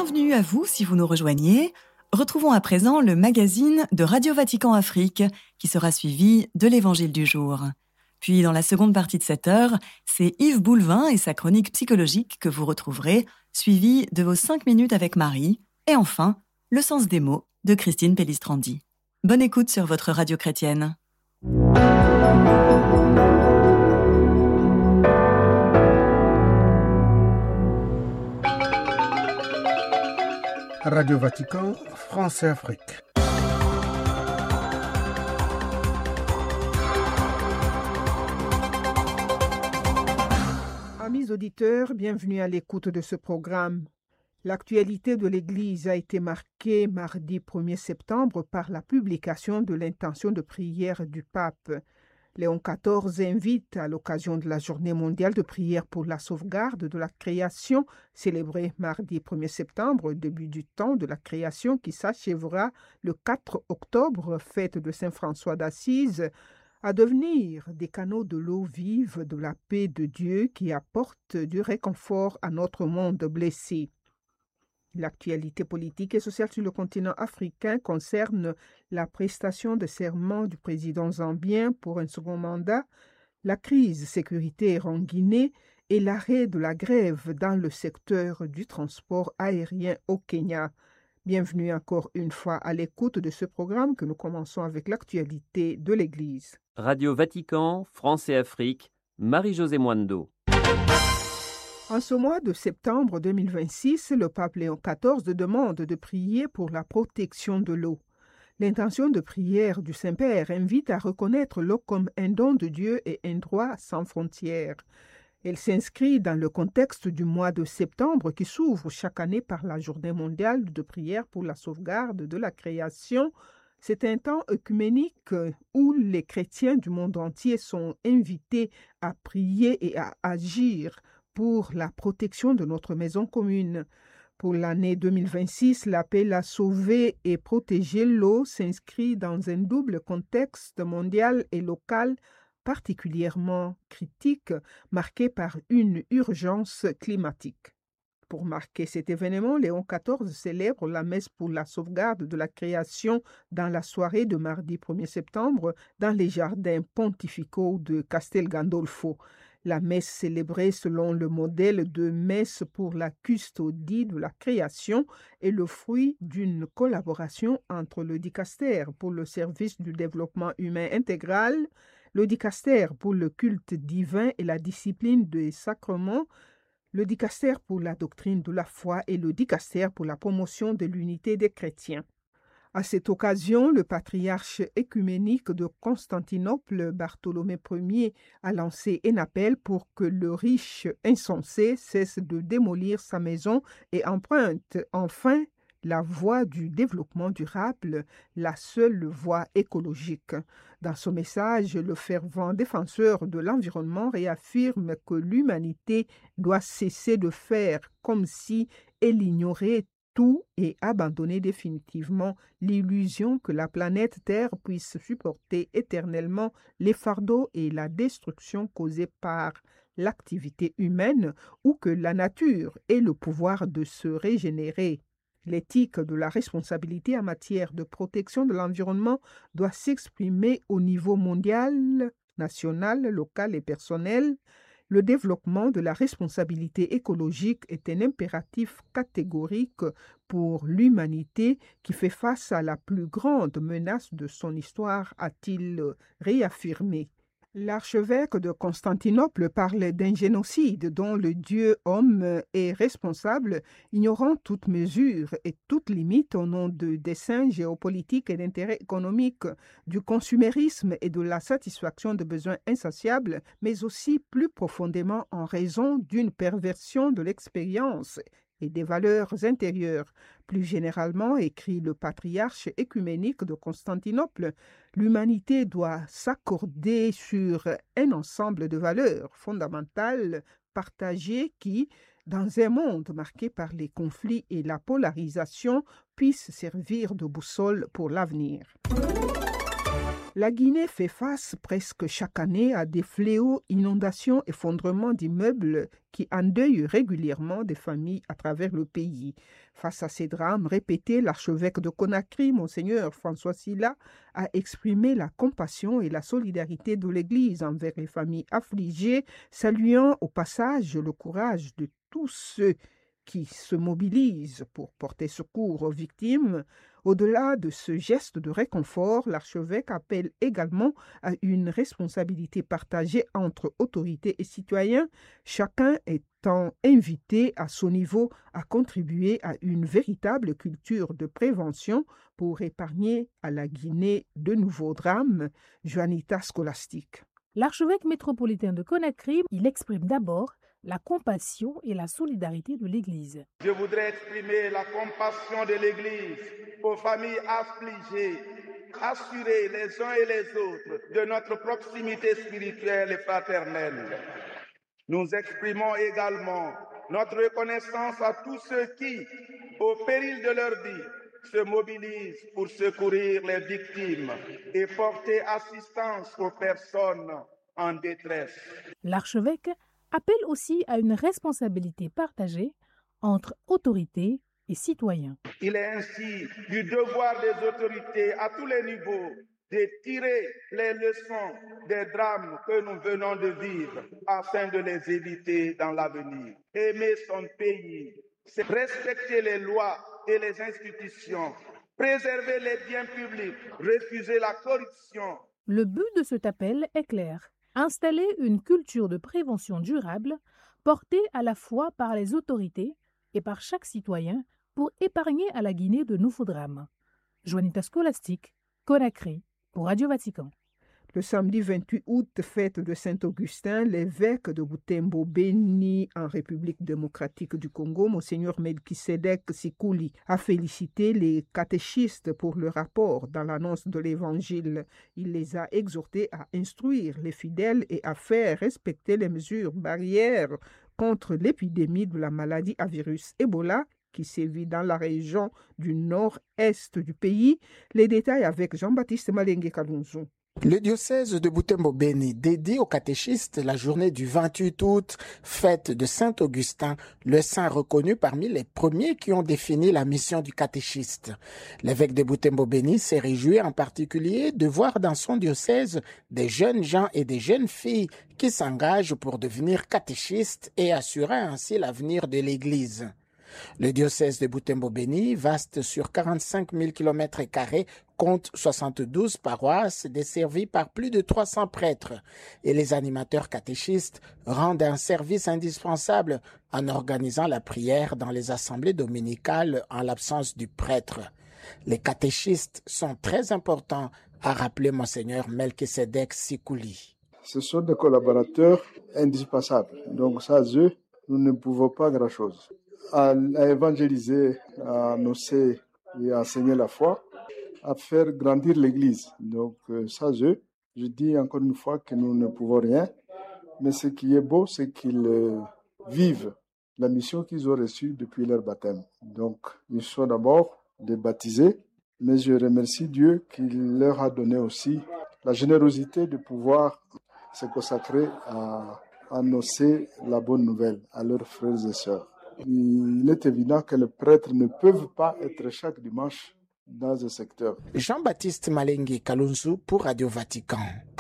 Bienvenue à vous si vous nous rejoignez. Retrouvons à présent le magazine de Radio Vatican Afrique qui sera suivi de l'Évangile du jour. Puis dans la seconde partie de cette heure, c'est Yves Boulevin et sa chronique psychologique que vous retrouverez, suivi de vos 5 minutes avec Marie. Et enfin, le sens des mots de Christine Pellistrandi. Bonne écoute sur votre radio chrétienne. Radio Vatican, France et Afrique. Amis auditeurs, bienvenue à l'écoute de ce programme. L'actualité de l'Église a été marquée mardi 1er septembre par la publication de l'intention de prière du pape. Léon XIV invite, à l'occasion de la Journée mondiale de prière pour la sauvegarde de la création, célébrée mardi 1er septembre, début du temps de la création qui s'achèvera le 4 octobre, fête de Saint François d'Assise, à devenir des canaux de l'eau vive de la paix de Dieu qui apportent du réconfort à notre monde blessé. L'actualité politique et sociale sur le continent africain concerne la prestation de serment du président zambien pour un second mandat, la crise sécuritaire en Guinée et l'arrêt de la grève dans le secteur du transport aérien au Kenya. Bienvenue encore une fois à l'écoute de ce programme que nous commençons avec l'actualité de l'Église. Radio Vatican, France et Afrique, Marie-Josée Mwando. En ce mois de septembre 2026, le pape Léon XIV demande de prier pour la protection de l'eau. L'intention de prière du Saint-Père invite à reconnaître l'eau comme un don de Dieu et un droit sans frontières. Elle s'inscrit dans le contexte du mois de septembre qui s'ouvre chaque année par la Journée mondiale de prière pour la sauvegarde de la création. C'est un temps œcuménique où les chrétiens du monde entier sont invités à prier et à agir pour la protection de notre maison commune. Pour l'année 2026, l'appel à sauver et protéger l'eau s'inscrit dans un double contexte mondial et local particulièrement critique, marqué par une urgence climatique. Pour marquer cet événement, Léon XIV célèbre la messe pour la sauvegarde de la création dans la soirée de mardi 1er septembre dans les jardins pontificaux de Castel Gandolfo. La messe célébrée selon le modèle de messe pour la custodie de la création est le fruit d'une collaboration entre le Dicaster pour le service du développement humain intégral, le Dicaster pour le culte divin et la discipline des sacrements, le Dicaster pour la doctrine de la foi et le Dicaster pour la promotion de l'unité des chrétiens. À cette occasion, le patriarche œcuménique de Constantinople, Bartholomé Ier, a lancé un appel pour que le riche insensé cesse de démolir sa maison et emprunte enfin la voie du développement durable, la seule voie écologique. Dans son message, le fervent défenseur de l'environnement réaffirme que l'humanité doit cesser de faire comme si elle ignorait tout et abandonner définitivement l'illusion que la planète Terre puisse supporter éternellement les fardeaux et la destruction causés par l'activité humaine ou que la nature ait le pouvoir de se régénérer. L'éthique de la responsabilité en matière de protection de l'environnement doit s'exprimer au niveau mondial, national, local et personnel. Le développement de la responsabilité écologique est un impératif catégorique pour l'humanité qui fait face à la plus grande menace de son histoire, a-t-il réaffirmé. L'archevêque de Constantinople parle d'un génocide dont le dieu homme est responsable, ignorant toute mesure et toute limite au nom de desseins géopolitiques et d'intérêts économiques, du consumérisme et de la satisfaction de besoins insatiables, mais aussi plus profondément en raison d'une perversion de l'expérience et des valeurs intérieures. Plus généralement, écrit le patriarche œcuménique de Constantinople, l'humanité doit s'accorder sur un ensemble de valeurs fondamentales partagées qui, dans un monde marqué par les conflits et la polarisation, puissent servir de boussole pour l'avenir. La Guinée fait face presque chaque année à des fléaux, inondations, effondrements d'immeubles qui endeuillent régulièrement des familles à travers le pays. Face à ces drames répétés, l'archevêque de Conakry, Monseigneur François Sylla, a exprimé la compassion et la solidarité de l'Église envers les familles affligées, saluant au passage le courage de tous ceux qui se mobilisent pour porter secours aux victimes. Au-delà de ce geste de réconfort, l'archevêque appelle également à une responsabilité partagée entre autorités et citoyens, chacun étant invité à son niveau à contribuer à une véritable culture de prévention pour épargner à la Guinée de nouveaux drames. Juanita Scholastique. L'archevêque métropolitain de Conakry, il exprime d'abord la compassion et la solidarité de l'Église. Je voudrais exprimer la compassion de l'Église aux familles affligées, assurer les uns et les autres de notre proximité spirituelle et fraternelle. Nous exprimons également notre reconnaissance à tous ceux qui, au péril de leur vie, se mobilisent pour secourir les victimes et porter assistance aux personnes en détresse. L'archevêque appelle aussi à une responsabilité partagée entre autorités et citoyens. Il est ainsi du devoir des autorités à tous les niveaux de tirer les leçons des drames que nous venons de vivre afin de les éviter dans l'avenir. Aimer son pays, c'est respecter les lois et les institutions, préserver les biens publics, refuser la corruption. Le but de cet appel est clair. Installer une culture de prévention durable portée à la fois par les autorités et par chaque citoyen pour épargner à la Guinée de nouveaux drames. Juanita Scholastique, Conakry, pour Radio Vatican. Le samedi 28 août, fête de Saint-Augustin, l'évêque de Butembo Beni en République démocratique du Congo, Monseigneur Melchisedek Sikuli, a félicité les catéchistes pour le rapport dans l'annonce de l'Évangile. Il les a exhortés à instruire les fidèles et à faire respecter les mesures barrières contre l'épidémie de la maladie à virus Ebola qui sévit dans la région du nord-est du pays. Les détails avec Jean-Baptiste Malengue Kalunzu. Le diocèse de Butembo-Beni dédie aux catéchistes la journée du 28 août, fête de Saint-Augustin, le saint reconnu parmi les premiers qui ont défini la mission du catéchiste. L'évêque de Butembo-Beni s'est réjoui en particulier de voir dans son diocèse des jeunes gens et des jeunes filles qui s'engagent pour devenir catéchistes et assurer ainsi l'avenir de l'Église. Le diocèse de Butembo-Beni, vaste sur 45 000 km², compte 72 paroisses desservies par plus de 300 prêtres et les animateurs catéchistes rendent un service indispensable en organisant la prière dans les assemblées dominicales en l'absence du prêtre. Les catéchistes sont très importants, a rappelé Monseigneur Melchisedek Sikuli. Ce sont des collaborateurs indispensables. Donc sans eux, nous ne pouvons pas grand-chose. À évangéliser, à annoncer et à enseigner la foi, à faire grandir l'Église. Donc, sans eux, je dis encore une fois que nous ne pouvons rien. Mais ce qui est beau, c'est qu'ils vivent la mission qu'ils ont reçue depuis leur baptême. Donc, ils sont d'abord des baptisés, mais je remercie Dieu qui leur a donné aussi la générosité de pouvoir se consacrer à annoncer la bonne nouvelle à leurs frères et sœurs. Il est évident que les prêtres ne peuvent pas être chaque dimanche dans un secteur. Jean-Baptiste Malengue Kalunzu pour Radio Vatican.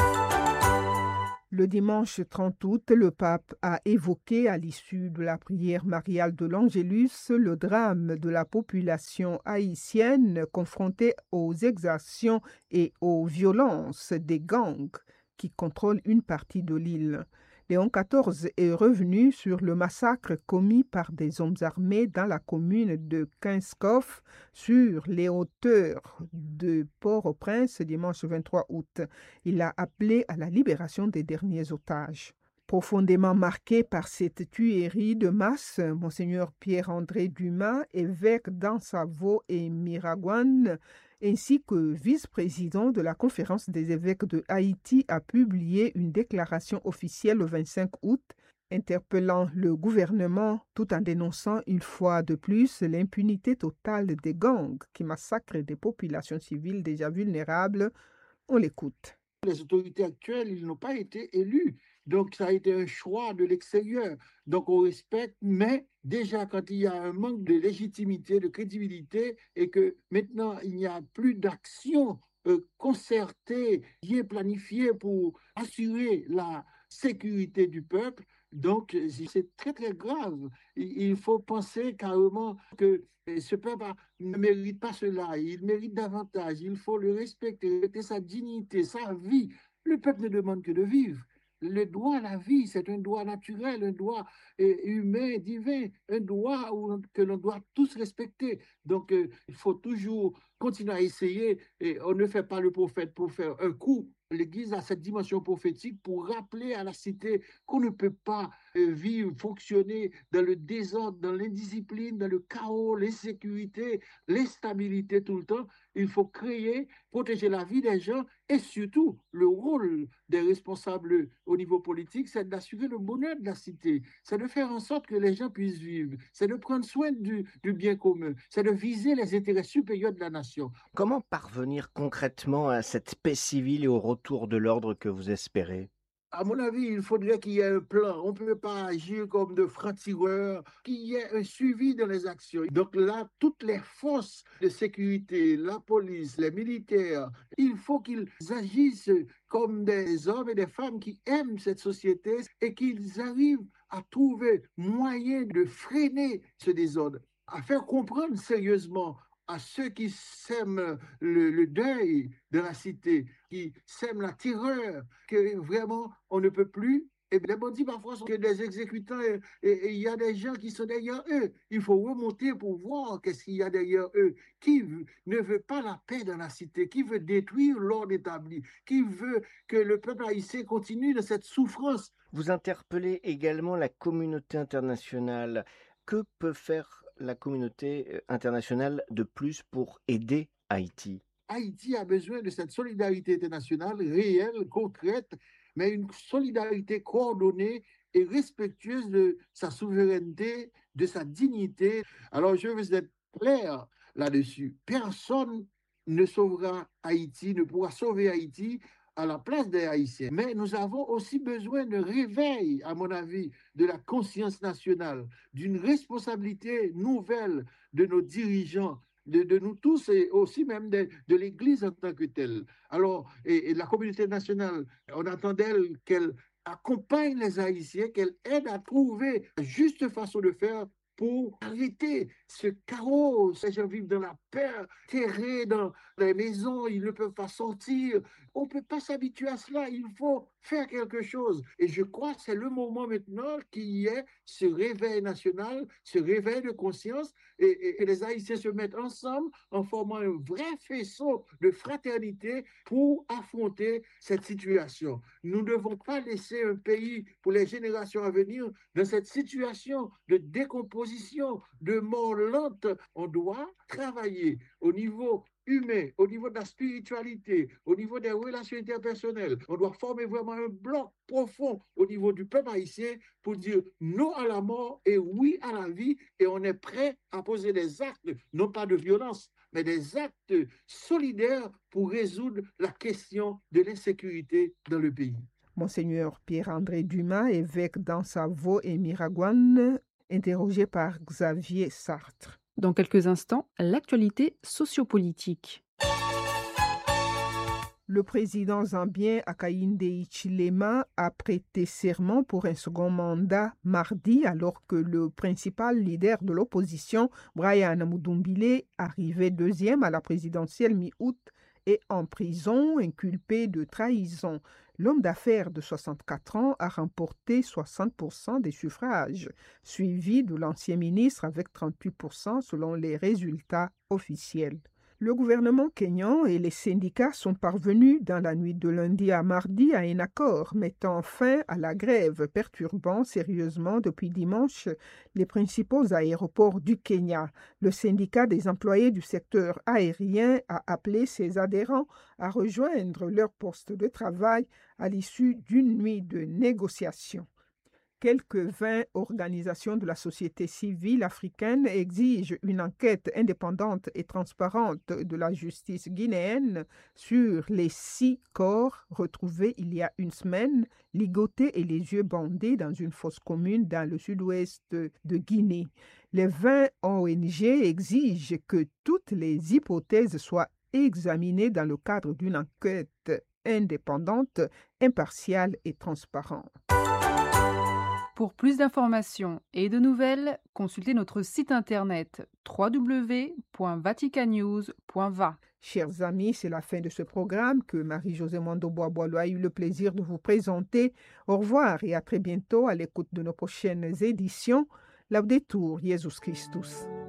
Le dimanche 30 août, le pape a évoqué à l'issue de la prière mariale de l'Angélus le drame de la population haïtienne confrontée aux exactions et aux violences des gangs qui contrôlent une partie de l'île. Léon XIV est revenu sur le massacre commis par des hommes armés dans la commune de Kinskov sur les hauteurs de Port-au-Prince dimanche 23 août. Il a appelé à la libération des derniers otages. Profondément marqué par cette tuerie de masse, Monseigneur Pierre-André Dumas, évêque d'Ansavo et Miragouane, ainsi que vice-président de la Conférence des évêques de Haïti, a publié une déclaration officielle le 25 août, interpellant le gouvernement tout en dénonçant une fois de plus l'impunité totale des gangs qui massacrent des populations civiles déjà vulnérables, On l'écoute. Les autorités actuelles, ils n'ont pas été élus. Donc, ça a été un choix de l'extérieur. Donc, on respecte, mais déjà, quand il y a un manque de légitimité, de crédibilité, et que maintenant, il n'y a plus d'action concertée, bien planifiée pour assurer la sécurité du peuple, donc c'est très, très grave. Il faut penser carrément que ce peuple ne mérite pas cela, il mérite davantage, il faut le respecter sa dignité, sa vie. Le peuple ne demande que de vivre. Le droit à la vie, c'est un droit naturel, un droit humain, divin, un droit que l'on doit tous respecter. Donc, il faut toujours continuer à essayer. Et on ne fait pas le prophète pour faire un coup. L'Église a cette dimension prophétique pour rappeler à la cité qu'on ne peut pas vivre, fonctionner dans le désordre, dans l'indiscipline, dans le chaos, l'insécurité, l'instabilité tout le temps. Il faut créer, protéger la vie des gens et surtout le rôle des responsables au niveau politique, c'est d'assurer le bonheur de la cité, c'est de faire en sorte que les gens puissent vivre, c'est de prendre soin du bien commun, c'est de viser les intérêts supérieurs de la nation. Comment parvenir concrètement à cette paix civile et au retour de l'ordre que vous espérez ? À mon avis, il faudrait qu'il y ait un plan. On ne peut pas agir comme de francs-tireurs, qu'il y ait un suivi dans les actions. Donc là, toutes les forces de sécurité, la police, les militaires, il faut qu'ils agissent comme des hommes et des femmes qui aiment cette société et qu'ils arrivent à trouver moyen de freiner ce désordre, à faire comprendre sérieusement à ceux qui sèment le deuil de la cité, qui sèment la terreur, que vraiment on ne peut plus. Et les bandits parfois sont des exécutants et il y a des gens qui sont derrière eux. Il faut remonter pour voir qu'est-ce qu'il y a derrière eux. Qui ne veut pas la paix dans la cité, qui veut détruire l'ordre établi, qui veut que le peuple haïtien continue de cette souffrance. Vous interpellez également la communauté internationale. Que peut faire la communauté internationale de plus pour aider Haïti ? Haïti a besoin de cette solidarité internationale réelle, concrète, mais une solidarité coordonnée et respectueuse de sa souveraineté, de sa dignité. Alors, je veux être clair là-dessus. Personne ne sauvera Haïti, ne pourra sauver Haïti à la place des Haïtiens. Mais nous avons aussi besoin de réveil, à mon avis, de la conscience nationale, d'une responsabilité nouvelle de nos dirigeants, de nous tous et aussi même de l'Église en tant que telle. Alors, et la communauté nationale, on attend d'elle qu'elle accompagne les Haïtiens, qu'elle aide à trouver la juste façon de faire pour arrêter ce chaos. Ces gens vivent dans la peur, terrés dans les maisons, ils ne peuvent pas sortir. On ne peut pas s'habituer à cela, il faut faire quelque chose. Et je crois que c'est le moment maintenant qu'il y ait ce réveil national, ce réveil de conscience, et les Haïtiens se mettent ensemble en formant un vrai faisceau de fraternité pour affronter cette situation. Nous ne devons pas laisser un pays pour les générations à venir dans cette situation de décomposition, de mort lente. On doit travailler au niveau humain, au niveau de la spiritualité, au niveau des relations interpersonnelles. On doit former vraiment un bloc profond au niveau du peuple haïtien pour dire non à la mort et oui à la vie, et on est prêt à poser des actes, non pas de violence, mais des actes solidaires pour résoudre la question de l'insécurité dans le pays. Monseigneur Pierre-André Dumas, évêque d'Ansavo et Miragouane, interrogé par Xavier Sartre. Dans quelques instants, l'actualité sociopolitique. Le président zambien Hakainde Hichilema a prêté serment pour un second mandat mardi, alors que le principal leader de l'opposition, Brian Mudumbilé, arrivé deuxième à la présidentielle mi-août, est en prison, inculpé de trahison. L'homme d'affaires de 64 ans a remporté 60% des suffrages, suivi de l'ancien ministre avec 38% selon les résultats officiels. Le gouvernement kényan et les syndicats sont parvenus dans la nuit de lundi à mardi à un accord mettant fin à la grève, perturbant sérieusement depuis dimanche les principaux aéroports du Kenya. Le syndicat des employés du secteur aérien a appelé ses adhérents à rejoindre leur poste de travail à l'issue d'une nuit de négociations. quelques 20 organisations de la société civile africaine exigent une enquête indépendante et transparente de la justice guinéenne sur les 6 corps retrouvés il y a une semaine, ligotés et les yeux bandés dans une fosse commune dans le sud-ouest de Guinée. Les 20 ONG exigent que toutes les hypothèses soient examinées dans le cadre d'une enquête indépendante, impartiale et transparente. Pour plus d'informations et de nouvelles, consultez notre site internet www.vaticanews.va. Chers amis, c'est la fin de ce programme que Marie-Josée Mando-Bois-Boileau a eu le plaisir de vous présenter. Au revoir et à très bientôt à l'écoute de nos prochaines éditions. Laudetur Jesus Christus.